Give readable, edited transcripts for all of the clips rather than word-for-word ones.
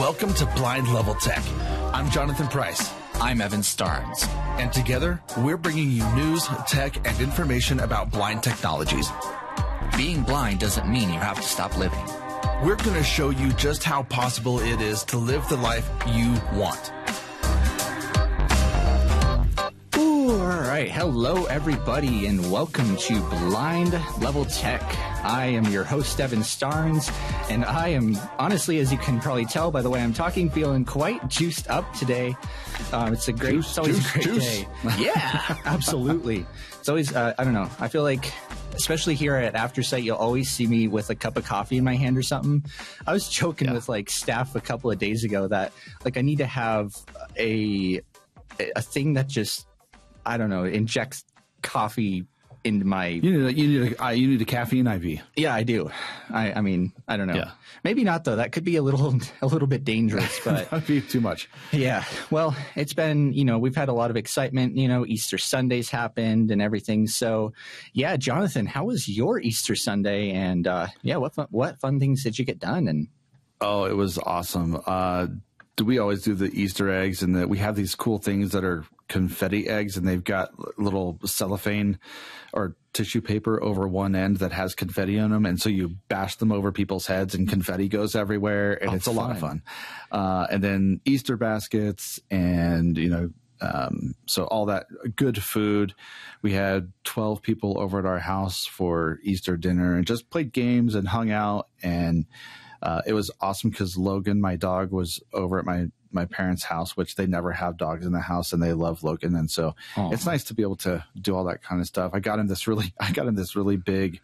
Welcome to Blind Level Tech. I'm Jonathan Price. I'm Evan Starnes. And together, we're bringing you news, tech, and information about blind technologies. Being blind doesn't mean you have to stop living. We're going to show you just how possible it is to live the life you want. All right. Hello, everybody, and welcome to Blind Level Tech. I am your host, Evan Starnes, and I am, honestly, as you can probably tell by the way I'm talking, feeling quite juiced up today. It's always a great day. Yeah, absolutely. It's always, I don't know, I feel like, especially here at Aftersight, you'll always see me with a cup of coffee in my hand or something. I was joking with staff a couple of days ago that I need to have a thing that just, I don't know, injects coffee into my. You need a caffeine IV. Yeah, I do. I mean, I don't know. Yeah. Maybe not though. That could be a little bit dangerous, but that'd be too much. Yeah. Well, it's been, we've had a lot of excitement. Easter Sunday's happened and everything. So, yeah, Jonathan, how was your Easter Sunday? And what fun things did you get done? And it was awesome. We always do the Easter eggs, and we have these cool things that are confetti eggs, and they've got little cellophane or tissue paper over one end that has confetti on them, and so you bash them over people's heads and confetti goes everywhere, and it's a lot of fun. And then Easter baskets, and so all that good food. We had 12 people over at our house for Easter dinner and just played games and hung out, and it was awesome because Logan, my dog, was over at my parents' house, which they never have dogs in the house, and they love Logan. And so it's nice to be able to do all that kind of stuff. I got him this really big,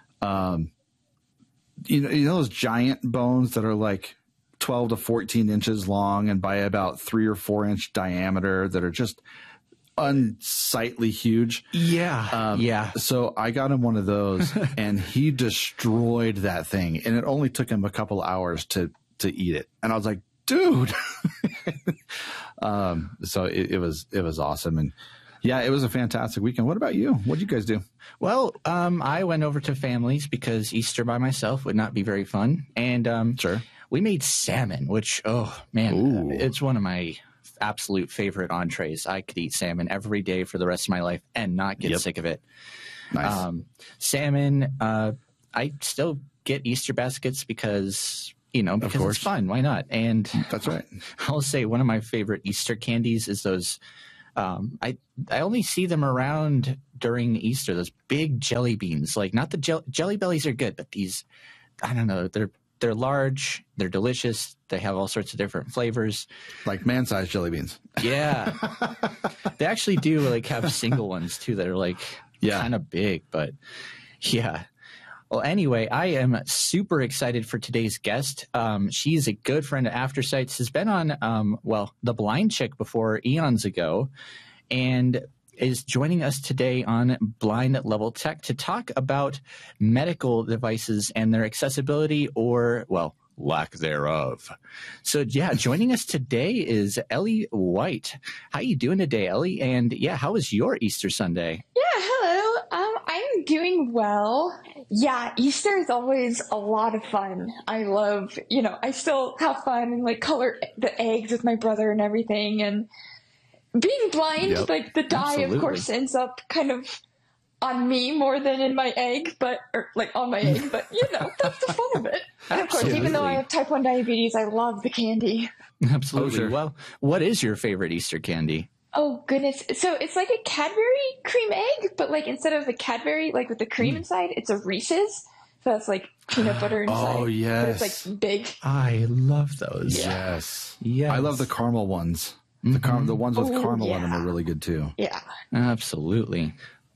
those giant bones that are like 12 to 14 inches long and by about 3 or 4 inch diameter that are just unsightly huge. Yeah. So I got him one of those and he destroyed that thing, and it only took him a couple hours to eat it. And I was like, dude. So it was awesome. And yeah, it was a fantastic weekend. What about you? What'd you guys do? Well, I went over to family's because Easter by myself would not be very fun. And sure, we made salmon, which, it's one of my absolute favorite entrees. I could eat salmon every day for the rest of my life and not get sick of it. Nice. Salmon, I still get Easter baskets because it's fun. Why not? And that's right. I'll say one of my favorite Easter candies is those. I only see them around during Easter. Those big jelly beans, not the Jelly Bellies are good, but these, I don't know. They're large. They're delicious. They have all sorts of different flavors. Like man-sized jelly beans. Yeah. They actually do have single ones too that are kind of big, but yeah. Well, anyway, I am super excited for today's guest. She's a good friend of Aftersights, has been on, The Blind Chick before eons ago, and is joining us today on Blind Level Tech to talk about medical devices and their accessibility or, lack thereof. So, yeah, joining us today is Ellie White. How you doing today, Ellie? And, how was your Easter Sunday? Yeah, hello. I'm doing well. Yeah, Easter is always a lot of fun. I love, I still have fun and color the eggs with my brother and everything. And being blind, the dye, of course, ends up kind of on me more than in my egg, on my egg, but that's the fun of it. And of course, even though I have type 1 diabetes, I love the candy. Absolutely. Oh, sure. Well, what is your favorite Easter candy? Oh, goodness. So it's like a Cadbury cream egg, but instead of the Cadbury, with the cream inside, it's a Reese's. So that's peanut butter inside. Oh, yes. But it's big. I love those. Yeah. Yes. I love the caramel ones. The ones with caramel in them are really good too. Yeah. Absolutely.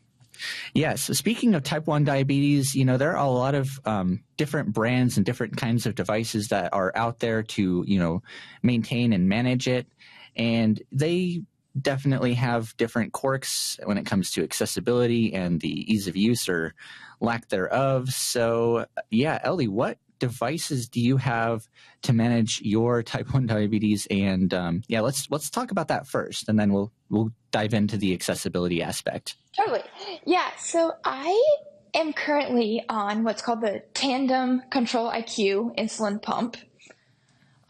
Yes. So speaking of type 1 diabetes, there are a lot of different brands and different kinds of devices that are out there to, maintain and manage it. And they definitely have different quirks when it comes to accessibility and the ease of use or lack thereof. So, Ellie, what devices do you have to manage your type 1 diabetes? And let's talk about that first, and then we'll dive into the accessibility aspect. Totally. Yeah. So I am currently on what's called the Tandem Control IQ insulin pump.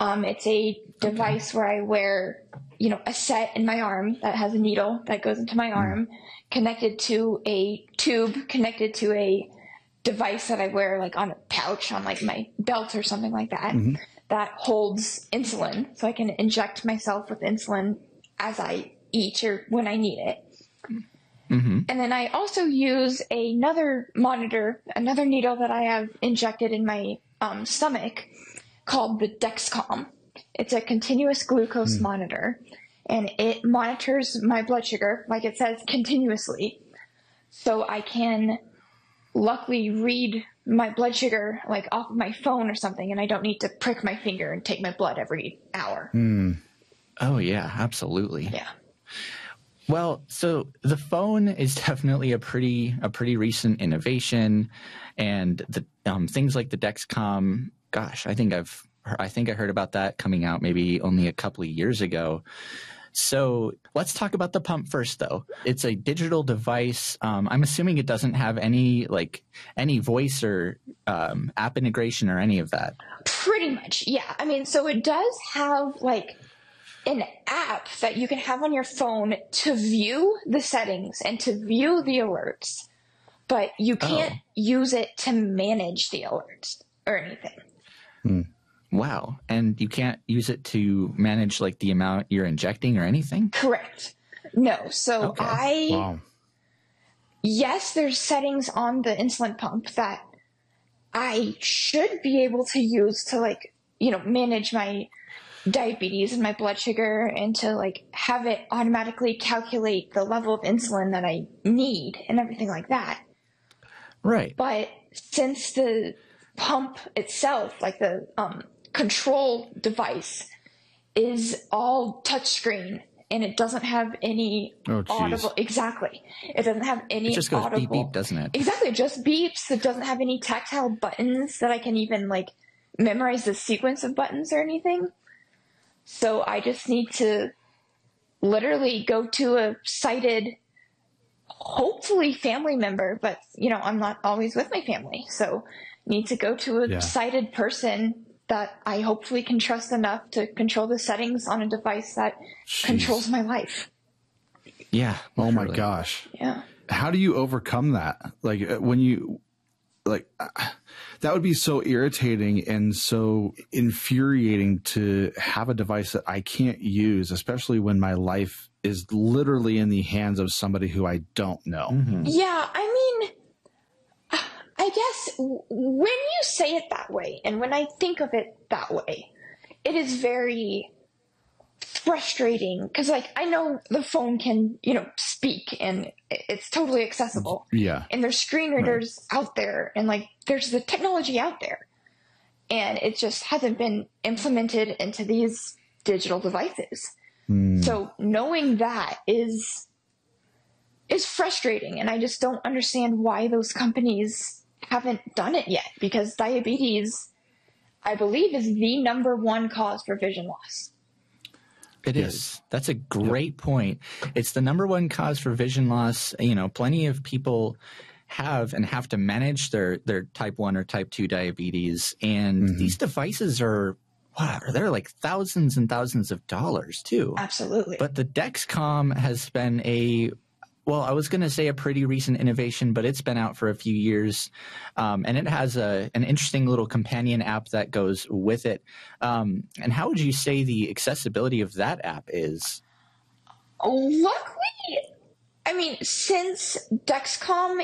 It's a device where I wear, a set in my arm that has a needle that goes into my arm, connected to a tube, connected to a device that I wear like on a pouch on like my belt or something like that, that holds insulin. So I can inject myself with insulin as I eat or when I need it. And then I also use another monitor, another needle that I have injected in my stomach called the Dexcom. It's a continuous glucose monitor, and it monitors my blood sugar, like it says, continuously. So I can luckily read my blood sugar like off of my phone or something, and I don't need to prick my finger and take my blood every hour. Oh yeah, absolutely. Yeah. Well, so the phone is definitely a pretty recent innovation, and the things like the Dexcom. Gosh, I think I heard about that coming out maybe only a couple of years ago. So let's talk about the pump first, though. It's a digital device. I'm assuming it doesn't have any voice or app integration or any of that. Pretty much, yeah. I mean, so it does have like an app that you can have on your phone to view the settings and to view the alerts, but you can't use it to manage the alerts or anything. Wow. And you can't use it to manage like the amount you're injecting or anything? Correct. No. So Wow. Yes, there's settings on the insulin pump that I should be able to use to like, manage my diabetes and my blood sugar and to like have it automatically calculate the level of insulin that I need and everything like that. Right. But since the pump itself, like the control device, is all touchscreen and it doesn't have any audible. Exactly. It doesn't have any It just goes audible. beep beep, doesn't it? Exactly. It just beeps. It doesn't have any tactile buttons that I can even like memorize the sequence of buttons or anything. So I just need to literally go to a sighted, hopefully family member, but I'm not always with my family. So need to go to a sighted person that I hopefully can trust enough to control the settings on a device that controls my life. Yeah. Oh my gosh. Yeah. How do you overcome that? Like when you that would be so irritating and so infuriating to have a device that I can't use, especially when my life is literally in the hands of somebody who I don't know. Yeah. I mean, I guess when you say it that way and when I think of it that way, it is very frustrating because like I know the phone can speak and it's totally accessible, and there's screen readers out there and like there's the technology out there, and it just hasn't been implemented into these digital devices. So knowing that is frustrating, and I just don't understand why those companies haven't done it yet, because diabetes, I believe, is the #1 cause for vision loss. It is. That's a great point. It's the #1 cause for vision loss. Plenty of people have to manage their type 1 or type 2 diabetes. And these devices they're like thousands and thousands of dollars too. Absolutely. But the Dexcom has been I was going to say a pretty recent innovation, but it's been out for a few years. And it has an interesting little companion app that goes with it. And how would you say the accessibility of that app is? Luckily, I mean, since Dexcom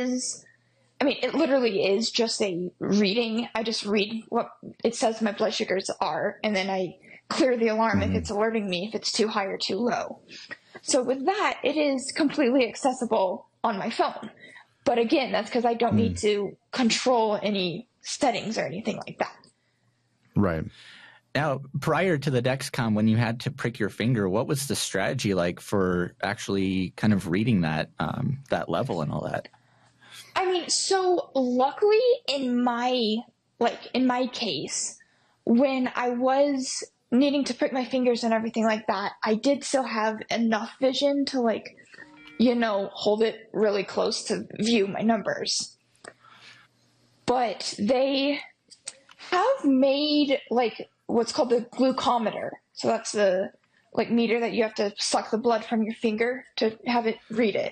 it literally is just a reading. I just read what it says my blood sugars are, and then I clear the alarm if it's alerting me if it's too high or too low. So with that, it is completely accessible on my phone. But again, that's because I don't need to control any settings or anything like that. Right. Now, prior to the Dexcom, when you had to prick your finger, what was the strategy like for actually kind of reading that level and all that? I mean, so luckily in my case, when I was needing to prick my fingers and everything like that, I did still have enough vision to hold it really close to view my numbers. But have made like what's called the glucometer. So that's the like meter that you have to suck the blood from your finger to have it read it.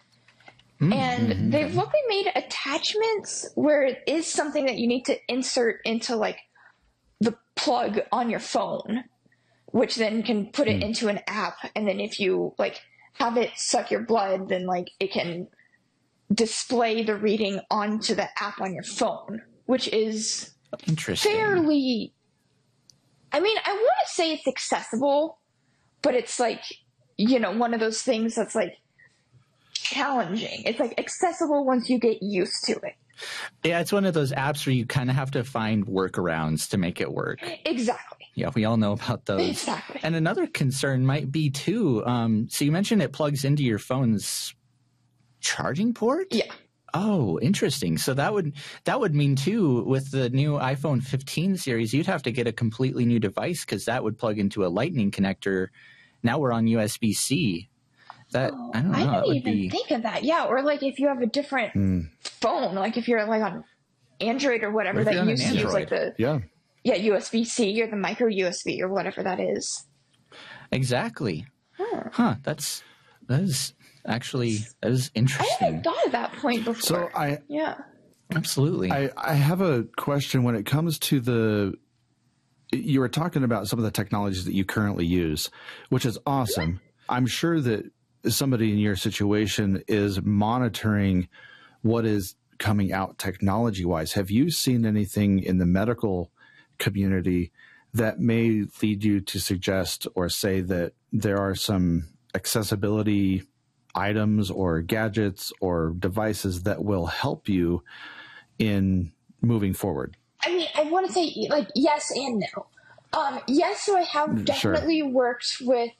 And they've luckily made attachments where it is something that you need to insert into like the plug on your phone, which then can put it into an app. And then if you like have it suck your blood, then like it can display the reading onto the app on your phone, which is Interesting. fairly, I mean, I want to say it's accessible, but it's like, you know, one of those things that's like challenging. It's like accessible once you get used to it. Yeah, it's one of those apps where you kind of have to find workarounds to make it work. Exactly. Yeah, we all know about those. Exactly. And another concern might be too, so you mentioned it plugs into your phone's charging port? Yeah. Oh, interesting. So that would mean too, with the new iPhone 15 series, you'd have to get a completely new device because that would plug into a Lightning connector. Now we're on USB-C. That I don't know. I didn't even think of that. Yeah, or like if you have a different phone, like if you're like on Android or whatever, that used to use like the USB-C or the micro USB or whatever that is. Exactly. Huh. That is interesting. I hadn't thought of that point before. So Absolutely. I have a question when it comes to you were talking about some of the technologies that you currently use, which is awesome. I'm sure that somebody in your situation is monitoring what is coming out technology wise. Have you seen anything in the medical community that may lead you to suggest or say that there are some accessibility items or gadgets or devices that will help you in moving forward? I mean, I want to say like yes and no. Yes, so I have definitely worked with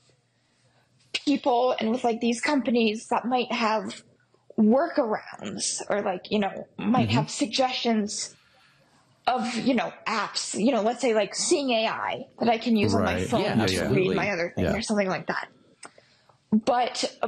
people and with like these companies that might have workarounds or like, you know, might have suggestions of, you know, apps, you know, let's say like Seeing AI that I can use on my phone to read my other thing or something like that. But I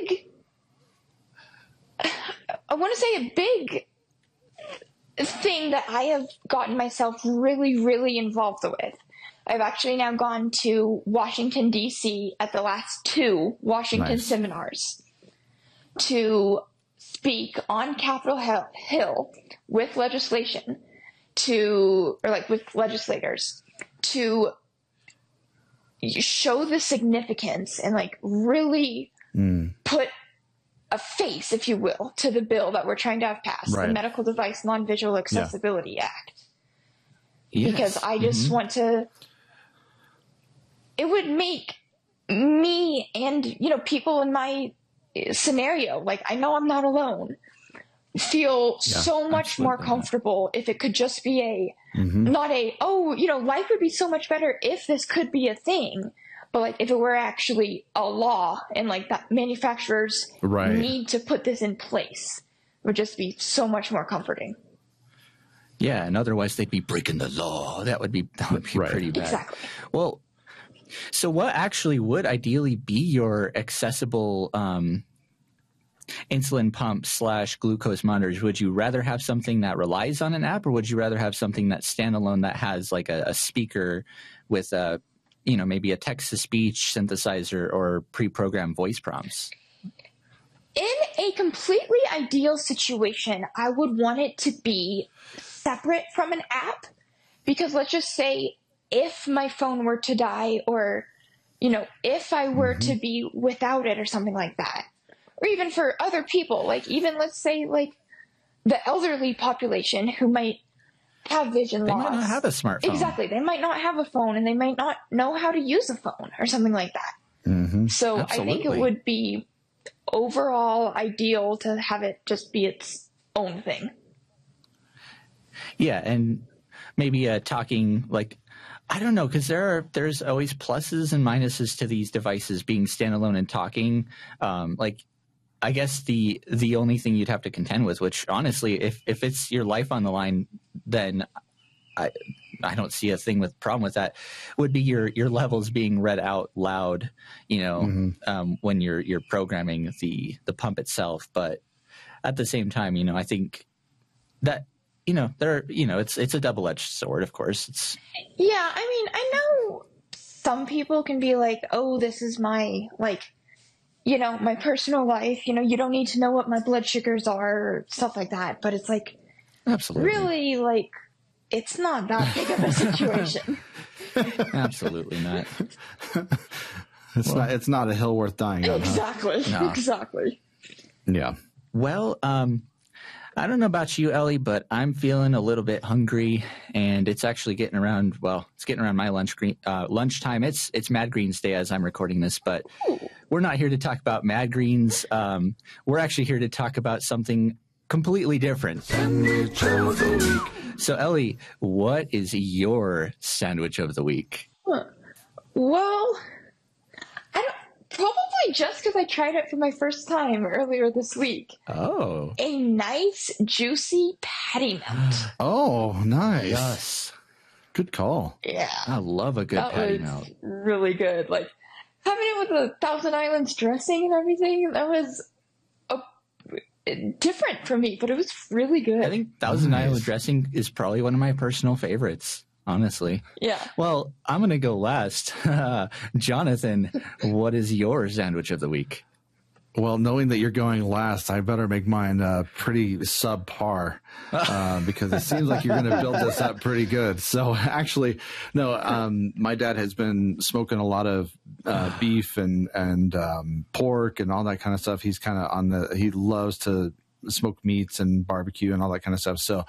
want to say a big thing that I have gotten myself really, really involved with. I've actually now gone to Washington, D.C. at the last 2 Washington seminars to speak on Capitol Hill with legislation with legislators to show the significance and like really put a face, if you will, to the bill that we're trying to have passed, the Medical Device Non-Visual Accessibility Act. Yes. Because I just want to, it would make me and, you know, people in my scenario, like I know I'm not alone, feel so much more comfortable if it could just be not you know, life would be so much better if this could be a thing, but like if it were actually a law and like that manufacturers need to put this in place, it would just be so much more comforting. Yeah, and otherwise they'd be breaking the law. That would be pretty bad. Exactly. Well, so what actually would ideally be your accessible insulin pump / glucose monitors? Would you rather have something that relies on an app, or would you rather have something that's standalone that has like a speaker with a, you know, maybe a text-to-speech synthesizer or pre-programmed voice prompts? In a completely ideal situation, I would want it to be separate from an app, because let's just say if my phone were to die, or, you know, if I were to be without it or something like that, or even for other people, like even let's say like the elderly population who might have vision loss. They might not have a smartphone. Exactly. They might not have a phone and they might not know how to use a phone or something like that. So I think it would be overall ideal to have it just be its own thing. Yeah, and maybe talking like, I don't know, because there's always pluses and minuses to these devices being standalone and talking. Like, I guess the only thing you'd have to contend with, which honestly, if it's your life on the line, then I don't see a problem with that, would be your levels being read out loud, you know, when you're programming the pump itself. But at the same time, you know, I think that, it's a double-edged sword, of course. Yeah, I mean, I know some people can be like, oh, this is my, like, my personal life. You don't need to know what my blood sugars are or stuff like that. But it's like, Absolutely. Really, like, it's not that big of a situation. Absolutely not. It's not a hill worth dying on. Exactly. Huh? No. Exactly. Yeah. Well, I don't know about you, Ellie, but I'm feeling a little bit hungry, and it's actually getting around. Well, it's getting around my lunchtime. It's Mad Greens Day as I'm recording this, but we're not here to talk about Mad Greens. We're actually here to talk about something completely different. Sandwich of the week. So, Ellie, what is your sandwich of the week? Well, probably just because I tried it for my first time earlier this week. Oh. A nice, juicy patty melt. Oh, nice. Yes. Good call. Yeah. I love a good patty melt. Really good. Like, having it with the Thousand Islands dressing and everything, that was different for me, but it was really good. I think Thousand Island dressing is probably one of my personal favorites. Honestly. Yeah. Well, I'm going to go last. Jonathan, what is your sandwich of the week? Well, knowing that you're going last, I better make mine pretty subpar because it seems like you're going to build this up pretty good. So actually, no, my dad has been smoking a lot of beef and pork and all that kind of stuff. He's kind of he loves to smoke meats and barbecue and all that kind of stuff. So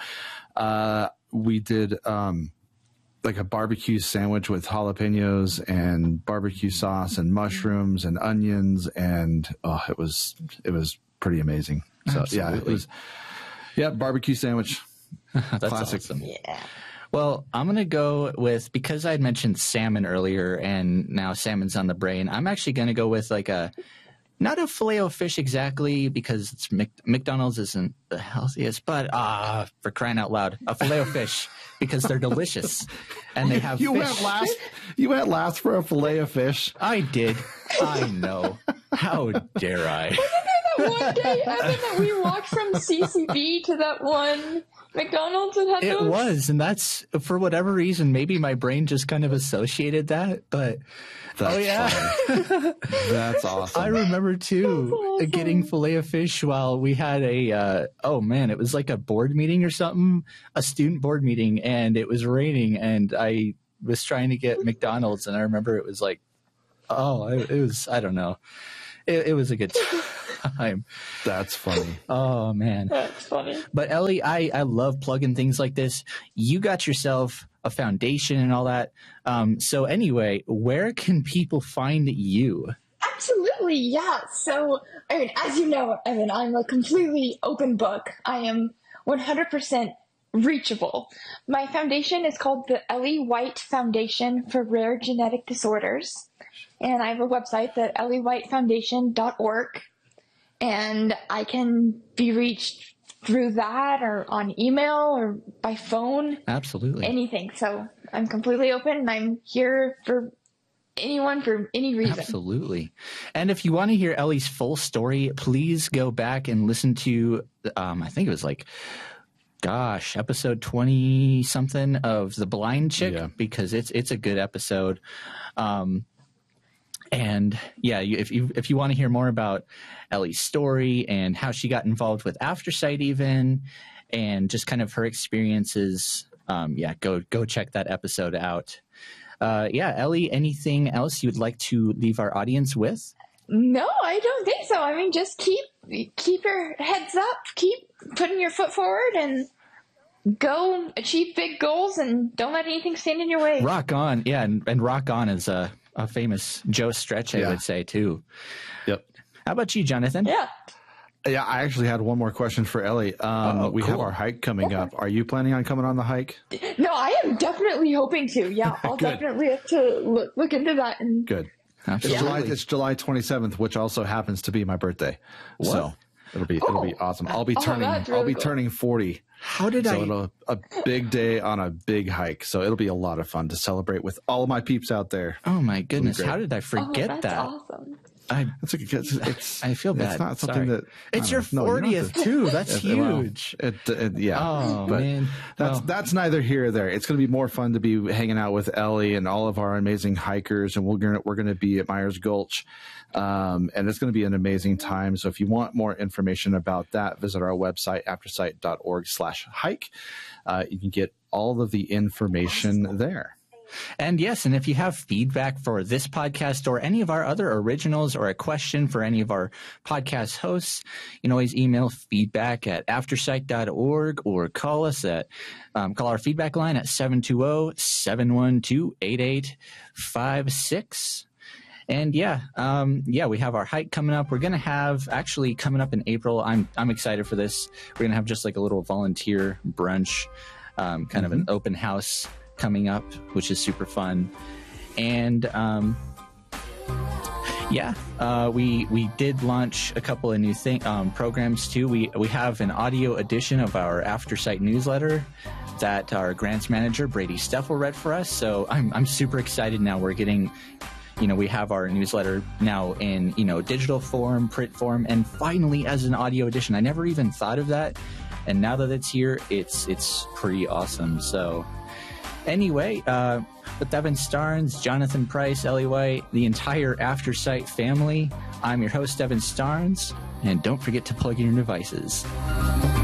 we did like a barbecue sandwich with jalapenos and barbecue sauce and mushrooms and onions, and it was pretty amazing. So Absolutely. Barbecue sandwich. That's classic. Awesome. Yeah. Well, I'm going to go with, because I had mentioned salmon earlier and now salmon's on the brain, I'm actually going to go with like not a Filet-O-Fish exactly, because it's McDonald's isn't the healthiest, but for crying out loud, a Filet-O-Fish because they're delicious and they have fish. You went last for a Filet-O-Fish. I did. I know. How dare I? Wasn't there that one day, Evan, that we walked from CCB to that one McDonald's and had It those? was, and that's, for whatever reason, maybe my brain just kind of associated that, but That's funny. That's awesome. I remember too awesome. getting Filet-O-Fish while we had it was like a board meeting or something, a student board meeting, and it was raining, and I was trying to get McDonald's, and I remember it was like, I don't know. It was a good time. That's funny. Oh, man. That's funny. But Ellie, I love plugging things like this. You got yourself a foundation and all that. So anyway, where can people find you? Absolutely, yeah. So, I mean, as you know, Evan, I'm a completely open book. I am 100% reachable. My foundation is called the Ellie White Foundation for Rare Genetic Disorders. And I have a website, the elliewhitefoundation.org. And I can be reached through that or on email or by phone. Absolutely. Anything. So I'm completely open and I'm here for anyone for any reason. Absolutely. And if you want to hear Ellie's full story, please go back and listen to, I think it was like, episode 20 something of The Blind Chick, because it's a good episode. And yeah, if you want to hear more about Ellie's story and how she got involved with Aftersight even, and just kind of her experiences, go check that episode out. Ellie, anything else you'd like to leave our audience with? No, I don't think so. I mean, just keep your heads up, keep putting your foot forward, and go achieve big goals, and don't let anything stand in your way. Rock on. Yeah, and rock on is a famous Joe Stretch, I would say, too. Yep. How about you, Jonathan? Yeah. Yeah, I actually had one more question for Ellie. We have our hike coming up. Are you planning on coming on the hike? No, I am definitely hoping to. Yeah, I'll definitely have to look into that. And Good. Absolutely. It's July 27th, which also happens to be my birthday. What? So it'll be awesome. I'll be turning 40. It'll a big day on a big hike. So it'll be a lot of fun to celebrate with all of my peeps out there. Oh my goodness! How did I forget that's that? Awesome. I feel bad. It's not something that it's your 40th too. That's huge. Yeah. Oh but man. That's neither here or there. It's going to be more fun to be hanging out with Ellie and all of our amazing hikers, and we're going to be at Myers Gulch, and it's going to be an amazing time. So if you want more information about that, visit our website aftersight.org/hike. You can get all of the information there. And yes, and if you have feedback for this podcast or any of our other originals or a question for any of our podcast hosts, you can always email feedback@aftersight.org or call us call our feedback line at 720-712-8856. And we have our hike coming up. We're going to have actually coming up in April. I'm excited for this. We're going to have just like a little volunteer brunch, kind of an open house coming up, which is super fun. And we did launch a couple of new programs too. We have an audio edition of our Aftersight newsletter that our grants manager Brady Steffel read for us. So I'm super excited now. We're getting, we have our newsletter now in digital form, print form, and finally as an audio edition. I never even thought of that, and now that it's here, it's pretty awesome. So anyway, with Evan Starnes, Jonathan Price, Ellie White, the entire Aftersight family, I'm your host, Evan Starnes, and don't forget to plug in your devices.